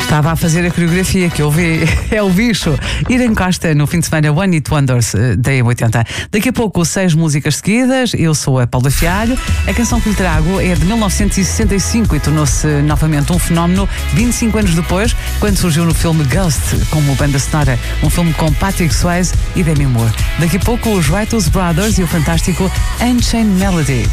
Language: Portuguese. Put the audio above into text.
Estava a fazer a coreografia que eu vi. É o bicho. Irene Costa no fim de semana One Hit Wonders da M80. Daqui a pouco 6 músicas seguidas. Eu sou a Paula Fialho. A canção que lhe trago é de 1965 e tornou-se novamente um fenómeno 25 anos depois, quando surgiu no filme Ghost como banda sonora, um filme com Patrick Swayze e Demi Moore. Daqui a pouco os Righteous Brothers e o fantástico Unchained Melody.